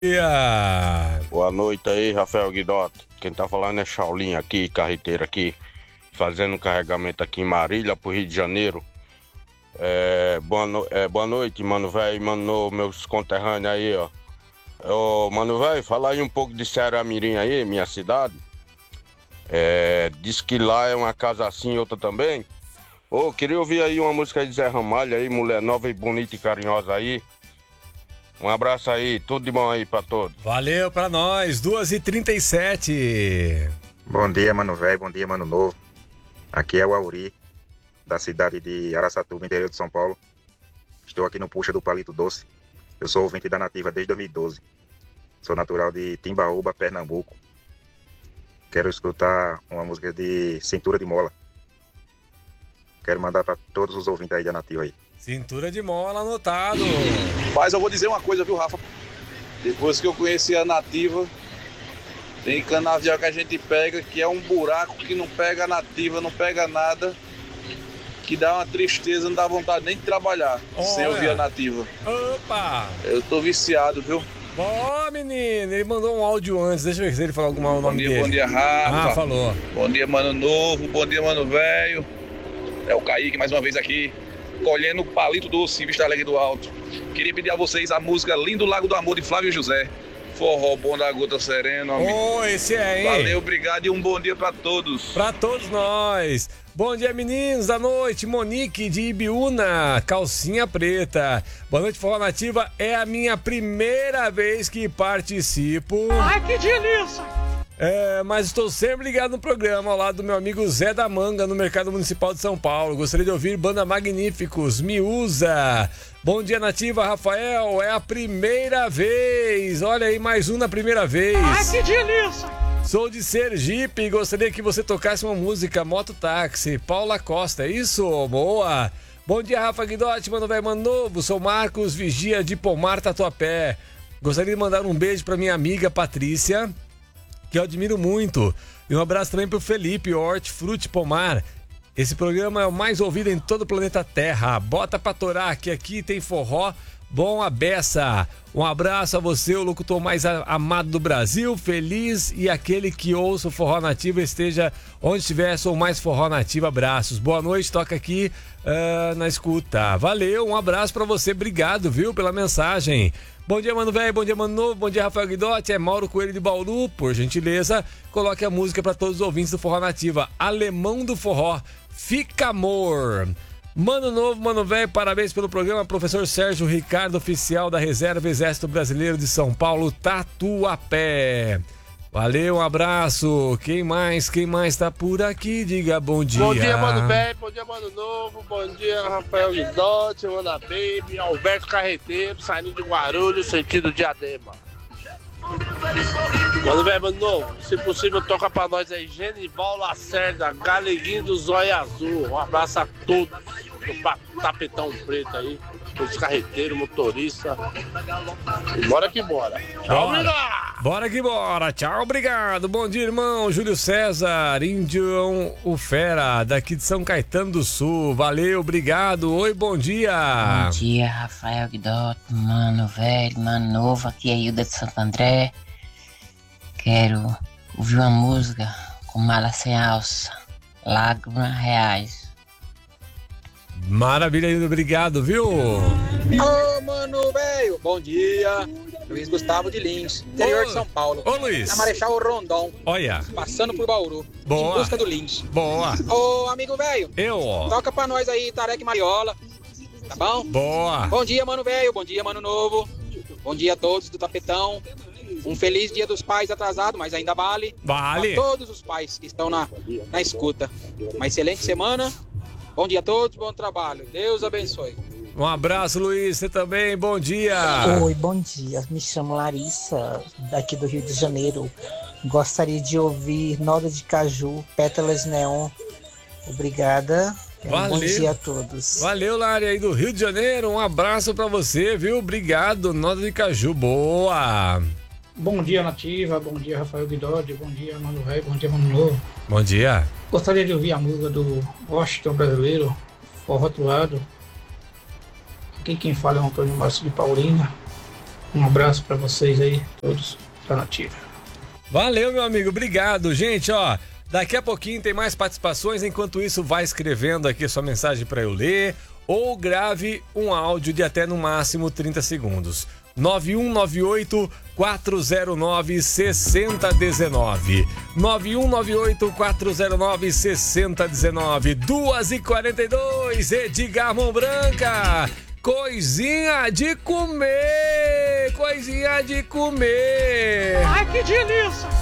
dia. Boa noite aí, Rafael Guidotti. Quem tá falando é Chaulinho aqui, carreteiro aqui, fazendo um carregamento aqui em Marília, pro Rio de Janeiro. Boa noite, mano velho, mano, meus conterrâneos aí, ó. Mano velho, fala aí um pouco de Ceará-Mirim aí, minha cidade. Diz que lá é uma casa assim, outra também. Queria ouvir aí uma música de Zé Ramalho aí, mulher nova e bonita e carinhosa aí. Um abraço aí, tudo de bom aí pra todos. Valeu pra nós, 2h37. Bom dia, mano velho, bom dia, mano novo. Aqui é o Auri, da cidade de Araçatuba, interior de São Paulo. Estou aqui no Puxa do Palito Doce. Eu sou ouvinte da Nativa desde 2012. Sou natural de Timbaúba, Pernambuco. Quero escutar uma música de Cintura de Mola. Quero mandar para todos os ouvintes aí da Nativa aí. Cintura de Mola anotado. Mas eu vou dizer uma coisa, viu, Rafa? Depois que eu conheci a Nativa, tem canavial que a gente pega, que é um buraco que não pega a Nativa, não pega nada, que dá uma tristeza, não dá vontade nem de trabalhar. Olha. Sem ouvir a Nativa. Opa! Eu tô viciado, viu? Ó, menino, ele mandou um áudio antes, deixa eu ver se ele falou algum nome dele. Bom dia, Rafa. Ah, falou. Bom dia, mano novo, bom dia, mano velho. É o Kaique mais uma vez aqui, colhendo o palito doce em Vista Alegre do Alto. Queria pedir a vocês a música Lindo Lago do Amor de Flávio José. Forró bom da gota serena, amigo. Esse é, hein? Valeu, obrigado e um bom dia pra todos. Pra todos nós. Bom dia, meninos da noite. Monique de Ibiúna, calcinha preta. Boa noite, Forró Nativa. É a minha primeira vez que participo. Ai, que delícia! Mas estou sempre ligado no programa, ao lado do meu amigo Zé da Manga, no Mercado Municipal de São Paulo. Gostaria de ouvir Banda Magníficos, Miúza. Bom dia, Nativa, Rafael. É a primeira vez. Olha aí, mais um na primeira vez. Ai, que delícia! Sou de Sergipe e gostaria que você tocasse uma música Mototáxi. Paula Costa, é isso? Boa! Bom dia, Rafa Guidotti, mano velho, mano novo. Sou Marcos Vigia de Pomar, Tatuapé. Gostaria de mandar um beijo pra minha amiga Patrícia, que eu admiro muito. E um abraço também pro Felipe Hortifruti Pomar. Esse programa é o mais ouvido em todo o planeta Terra. Bota pra torar, que aqui tem forró bom a beça. Um abraço a você, o locutor mais amado do Brasil, feliz, e aquele que ouça o Forró Nativa, esteja onde estiver, sou mais Forró Nativa. Abraços. Boa noite, toca aqui na escuta. Valeu, um abraço pra você, obrigado, viu, pela mensagem. Bom dia, mano velho, bom dia, mano novo, bom dia, Rafael Guidotti, é Mauro Coelho de Bauru. Por gentileza, coloque a música para todos os ouvintes do Forró Nativa. Alemão do Forró, Fica Amor. Mano novo, mano velho, parabéns pelo programa, professor Sérgio Ricardo, oficial da Reserva Exército Brasileiro de São Paulo, Tatuapé. Valeu, um abraço. Quem mais tá por aqui? Diga bom dia. Bom dia, mano velho, bom dia, mano novo, bom dia, Rafael Guidotti, Ana Baby, Alberto Carreteiro, saindo de Guarulhos, sentido Diadema. Mano velho, mano novo, se possível, toca pra nós aí, Genival Lacerda, Galeguinho do Zóio Azul. Um abraço a todos do tapetão preto aí, os carreteiros, motorista. E bora que bora. Tchau, obrigado. Bora que bora. Tchau, obrigado. Bom dia, irmão. Júlio César, Índio o Fera, daqui de São Caetano do Sul. Valeu, obrigado. Oi, bom dia. Bom dia, Rafael Guidotti, mano velho, mano novo. Aqui é Hilda de Santo André. Quero ouvir uma música com Mala Sem Alça, Lágrimas Reais. Maravilha, Hilda, obrigado, viu? Ô, mano, velho, bom dia. Luiz Gustavo de Lins, interior de São Paulo. Ô, Luiz. Na Marechal Rondon. Olha. Passando por Bauru. Boa. Em busca do Lins. Boa. Ô, amigo velho. Eu. Toca pra nós aí, Tarek Mariola. Tá bom? Boa. Bom dia, mano velho. Bom dia, mano novo. Bom dia a todos do Tapetão. Um feliz Dia dos Pais atrasado, mas ainda vale. Vale. A todos os pais que estão na escuta. Uma excelente semana. Bom dia a todos, bom trabalho. Deus abençoe. Um abraço, Luiz. Você também, bom dia. Oi, bom dia. Me chamo Larissa, daqui do Rio de Janeiro. Gostaria de ouvir Noda de Caju, Pétalas Neon. Obrigada. Valeu. Bom dia a todos. Valeu, Lari, aí do Rio de Janeiro. Um abraço pra você, viu? Obrigado. Noda de Caju, boa. Bom dia, Nativa. Bom dia, Rafael Guidotti. Bom dia, Mano Velho. Bom dia, Mano Novo. Bom dia. Gostaria de ouvir a música do Washington Brasileiro, Forró Rotulado. Aqui quem fala é o Antônio Márcio de Paulina. Um abraço para vocês aí, todos da Nativa. Valeu, meu amigo. Obrigado, gente. Ó, daqui a pouquinho tem mais participações. Enquanto isso, vai escrevendo aqui sua mensagem para eu ler ou grave um áudio de até no máximo 30 segundos. 9198-409-6019. 9198-409-6019. 2h42, Edgar Mão Branca. Coisinha de comer! Coisinha de comer! Ai, que delícia!